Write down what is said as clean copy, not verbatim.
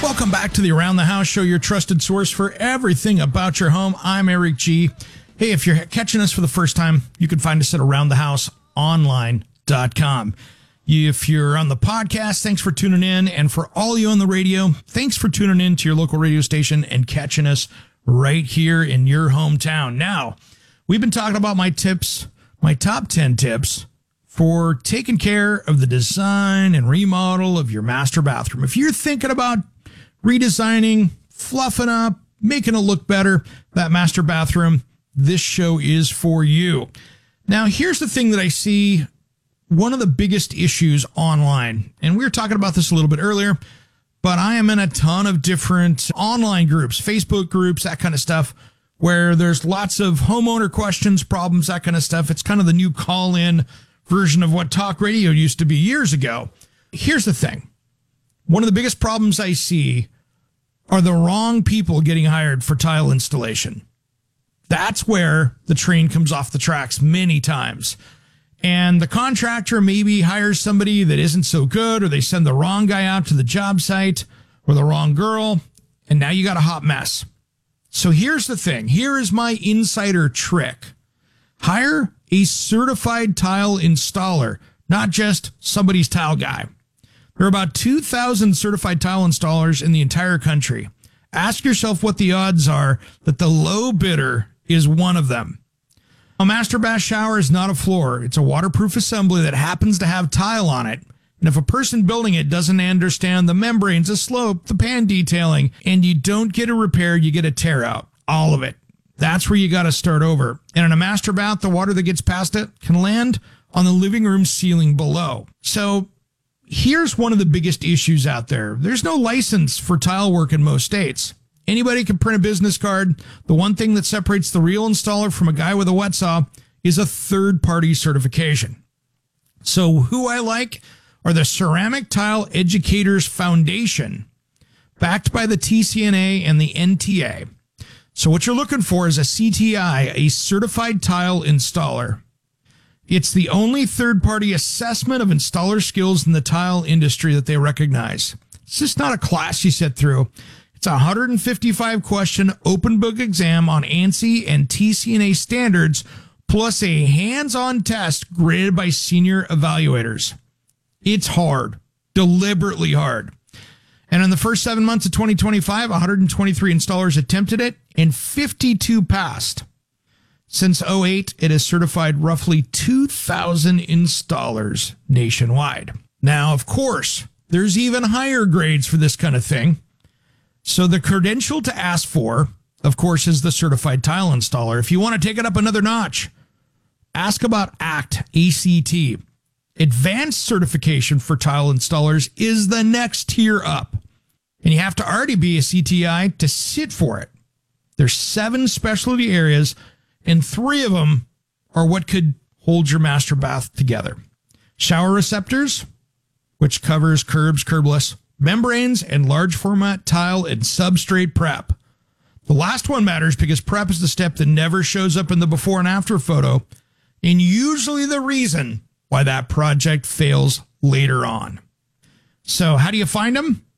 Welcome back to the Around the House Show, your trusted source for everything about your home. I'm Eric G. Hey, if you're catching us for the first time, you can find us at aroundthehouseonline.com. If you're on the podcast, thanks for tuning in. And for all you on the radio, thanks for tuning in to your local radio station and catching us right here in your hometown. Now, we've been talking about my tips, my top 10 tips for taking care of the design and remodel of your master bathroom. If you're thinking about redesigning, fluffing up, making it look better, that master bathroom, this show is for you. Now, here's the thing that I see, one of the biggest issues online, and we were talking about this a little bit earlier, but I am in a ton of different online groups, Facebook groups, that kind of stuff, where there's lots of homeowner questions, problems, that kind of stuff. It's kind of the new call-in version of what talk radio used to be years ago. Here's the thing. One of the biggest problems I see are the wrong people getting hired for tile installation. That's where the train comes off the tracks many times. And the contractor maybe hires somebody that isn't so good, or they send the wrong guy out to the job site, or the wrong girl, and now you got a hot mess. So here's the thing. Here is my insider trick. Hire a certified tile installer, not just somebody's tile guy. There are about 2,000 certified tile installers in the entire country. Ask yourself what the odds are that the low bidder is one of them. A master bath shower is not a floor. It's a waterproof assembly that happens to have tile on it. And if a person building it doesn't understand the membranes, the slope, the pan detailing, and you don't get a repair, you get a tear out. All of it. That's where you got to start over. And in a master bath, the water that gets past it can land on the living room ceiling below. So here's one of the biggest issues out there. There's no license for tile work in most states. Anybody can print a business card. The one thing that separates the real installer from a guy with a wet saw is a third-party certification. So who I like are the Ceramic Tile Educators Foundation, backed by the TCNA and the NTA. So what you're looking for is a CTI, a Certified Tile Installer. It's the only third-party assessment of installer skills in the tile industry that they recognize. It's just not a class you sit through. It's a 155-question open book exam on ANSI and TCNA standards, plus a hands-on test graded by senior evaluators. It's hard, deliberately hard. And in the first 7 months of 2025, 123 installers attempted it and 52 passed. Since 2008, it has certified roughly 2,000 installers nationwide. Now, of course, there's even higher grades for this kind of thing. So the credential to ask for, of course, is the Certified Tile Installer. If you want to take it up another notch, ask about ACT, ACT. Advanced certification for tile installers is the next tier up. And you have to already be a CTI to sit for it. There's 7 specialty areas, and 3 of them are what could hold your master bath together. Shower receptors, which covers curbs, curbless, membranes, and large format tile and substrate prep. The last one matters because prep is the step that never shows up in the before and after photo, and usually the reason why that project fails later on. So how do you find them?